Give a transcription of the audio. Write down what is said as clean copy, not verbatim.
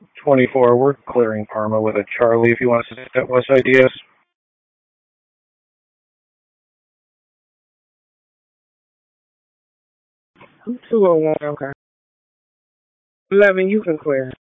24, we're clearing Parma with a Charlie if you want to set West ideas. 201, okay. 11, you can clear.